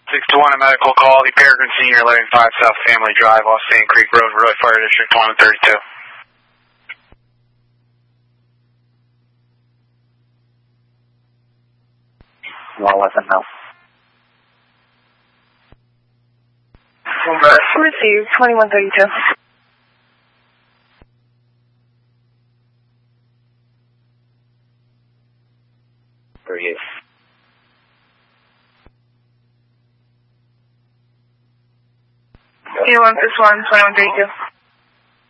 621, a medical call, the Peregrine Senior, 115 South Family Drive, off Sand Creek Road, Roy Fire District 132. 111 now. Received, 2132. Where are you? Zero 161, 2132.